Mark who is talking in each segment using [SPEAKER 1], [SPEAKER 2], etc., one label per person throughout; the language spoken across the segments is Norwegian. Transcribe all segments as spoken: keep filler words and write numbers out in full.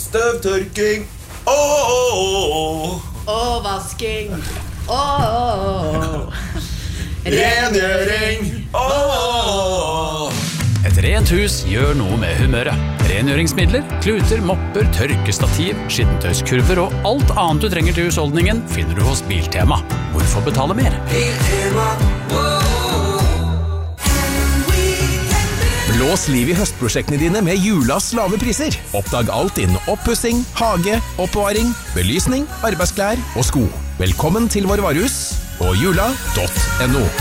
[SPEAKER 1] Støvtørking. Åh, åh, åh.
[SPEAKER 2] Og vasking. Åh, åh, åh.
[SPEAKER 1] Rengjøring. Åh.
[SPEAKER 3] Et rent hus gjør noe med humøret. Rengjøringsmidler, kluter, mopper, tørkestativ, skittentøyskurver og alt annet du trenger til husholdningen finner du hos Biltema. Hvorfor betale mer?
[SPEAKER 4] Biltema.
[SPEAKER 5] Blås liv i høstprosjektene dine med Julas lave priser. Oppdag alt innen oppussing, hage, oppbevaring, belysning, arbeidsklær og sko. Velkommen til vår varehus på jula punktum no.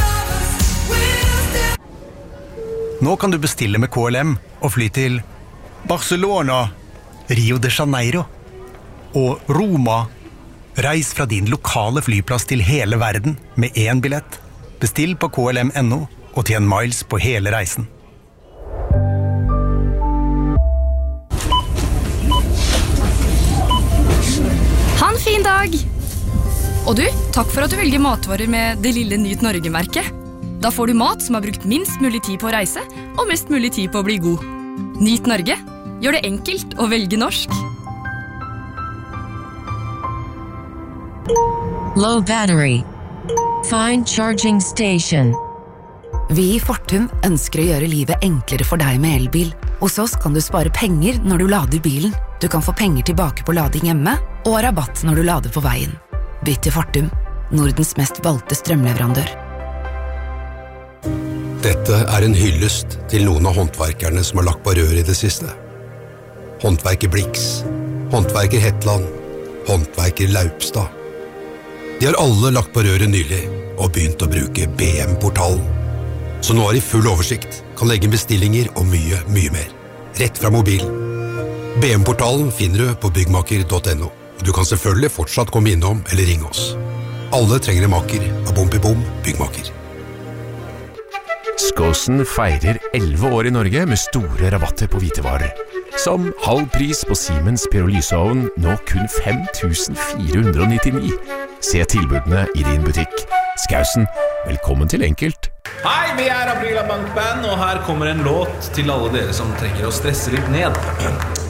[SPEAKER 6] Nå kan du bestille med K L M og fly til Barcelona, Rio de Janeiro og Roma. Reis fra din lokale flyplass til hele verden med én billett. Bestill på K L M punktum no og tjen miles på hele reisen.
[SPEAKER 7] Ha en fin dag! Og du, takk for at du velger matvarer med det lille Nyt Norge-merket. Da får du mat som har brukt minst mulig tid på å reise, og mest mulig tid på å bli god. Nyt Norge. Gjør det enkelt å velge norsk.
[SPEAKER 8] Low battery. Find charging station.
[SPEAKER 9] Vi i Fortum ønsker å gjøre livet enklere for deg med elbil. Hos oss kan du spare penger når du lader bilen. Du kan få penger tilbake på lading hjemme, og rabatt når du lader på veien. Bytt til Fortum, Nordens mest valgte strømleverandør.
[SPEAKER 10] Dette er en hyllest til noen av håndverkerne som har lagt på rør i det siste. Håndverker Blix, håndverker Hetland, håndverker Laupstad. De har alle lagt på røret nylig og begynt å bruke B M-portalen. Så nå har de full oversikt, kan legge bestillinger og mye, mye mer. Rett fra mobilen. B M-portalen finner du på byggmaker punktum no. Du kan selvfølgelig fortsatt komme innom eller ringe oss. Alle trenger en maker av Bompibom byggmaker.
[SPEAKER 11] Skåsen feirer elleve år i Norge med store rabatter på hvitevarer. Som halv pris på Siemens pyrolyseovn, nå kun fem tusen fire hundre nittini. Se tilbudene i din butikk. Skausen, velkommen til Enkelt.
[SPEAKER 12] Hei, vi er Aprila Bank Band, og her kommer en låt til alle dere som trenger å stresse litt ned.